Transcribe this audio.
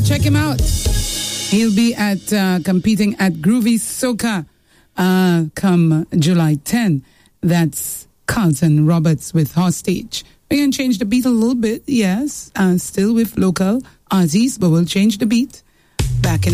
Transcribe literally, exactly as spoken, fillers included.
check him out. He'll be at uh, competing at Groovy Soca uh, come July tenth. That's Carlton Roberts with Hostage. We're going to change the beat a little bit, yes. Uh, still with local artists, but we'll change the beat. Back in